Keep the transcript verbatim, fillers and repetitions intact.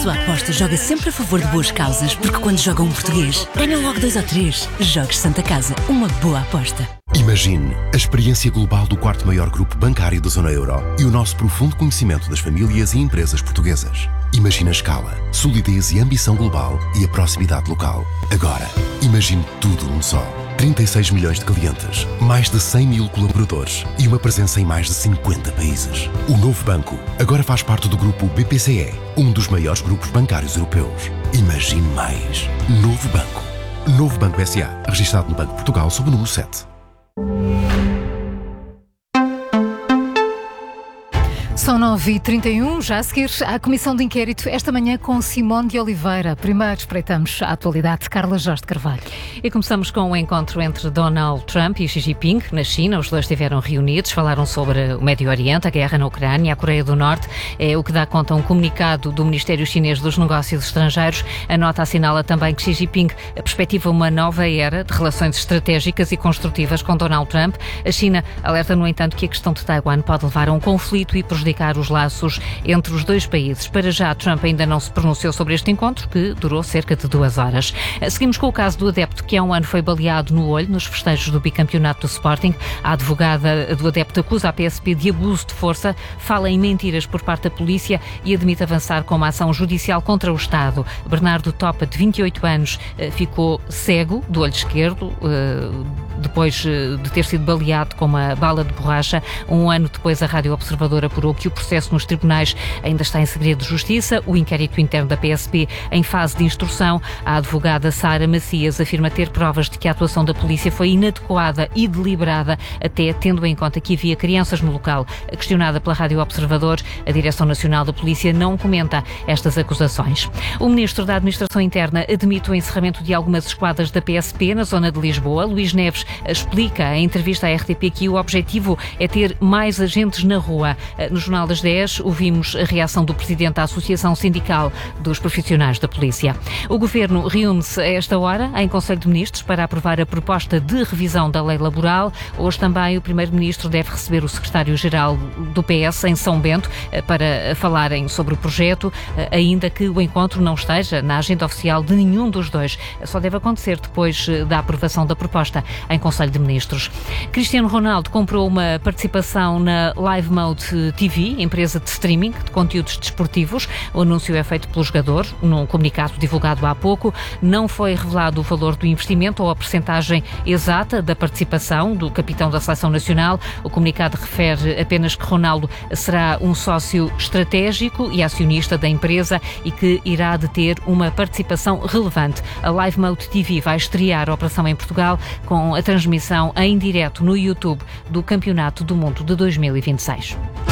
sua aposta joga sempre a favor de boas causas, porque quando joga um português, ganham logo dois ou três. Jogues Santa Casa, uma boa aposta. Imagine a experiência global do quarto maior grupo bancário da zona euro e o nosso profundo conhecimento das famílias e empresas portuguesas. Imagine a escala, solidez e ambição global e a proximidade local. Agora, imagine tudo num só. trinta e seis milhões de clientes, mais de cem mil colaboradores e uma presença em mais de cinquenta países. O novo banco agora faz parte do grupo B P C E, um dos maiores grupos bancários europeus. Imagine mais. Novo banco. Novo Banco S A, registado no Banco de Portugal sob o número sete. São nove e trinta e um, já a seguir à Comissão de Inquérito, esta manhã com Simone de Oliveira. Primeiro espreitamos a atualidade de Carla Jorge de Carvalho. E começamos com o encontro entre Donald Trump e Xi Jinping na China. Os dois estiveram reunidos, falaram sobre o Médio Oriente, a guerra na Ucrânia, a Coreia do Norte. É o que dá conta um comunicado do Ministério Chinês dos Negócios Estrangeiros. A nota assinala também que Xi Jinping perspectiva uma nova era de relações estratégicas e construtivas com Donald Trump. A China alerta, no entanto, que a questão de Taiwan pode levar a um conflito e prejudicar os laços entre os dois países. Para já, Trump ainda não se pronunciou sobre este encontro, que durou cerca de duas horas. Seguimos com o caso do adepto que há um ano foi baleado no olho nos festejos do bicampeonato do Sporting. A advogada do adepto acusa a P S P de abuso de força, fala em mentiras por parte da polícia e admite avançar com uma ação judicial contra o Estado. Bernardo Topa, de vinte e oito anos, ficou cego do olho esquerdo depois de ter sido baleado com uma bala de borracha. Um ano depois, a Rádio Observador apurou que o processo nos tribunais ainda está em segredo de justiça. O inquérito interno da P S P em fase de instrução. A advogada Sara Macias afirma ter provas de que a atuação da polícia foi inadequada e deliberada, até tendo em conta que havia crianças no local. Questionada pela Rádio Observador, a Direção Nacional da Polícia não comenta estas acusações. O Ministro da Administração Interna admite o encerramento de algumas esquadras da P S P na zona de Lisboa. Luís Neves explica em entrevista à R T P que o objetivo é ter mais agentes na rua. No Jornal das dez, ouvimos a reação do Presidente da Associação Sindical dos Profissionais da Polícia. O Governo reúne-se a esta hora em Conselho de Ministros para aprovar a proposta de revisão da lei laboral. Hoje também o Primeiro-Ministro deve receber o Secretário-Geral do P S em São Bento para falarem sobre o projeto, ainda que o encontro não esteja na agenda oficial de nenhum dos dois. Só deve acontecer depois da aprovação da proposta em Conselho de Ministros. Cristiano Ronaldo comprou uma participação na Live Mode T V, empresa de streaming de conteúdos desportivos. O anúncio é feito pelo jogador. Num comunicado divulgado há pouco, não foi revelado o valor do investimento ou a percentagem exata da participação do capitão da Seleção Nacional. O comunicado refere apenas que Ronaldo será um sócio estratégico e acionista da empresa e que irá deter uma participação relevante. A Live Mode T V vai estrear a operação em Portugal com a transmissão em direto no YouTube do Campeonato do Mundo de dois mil e vinte e seis.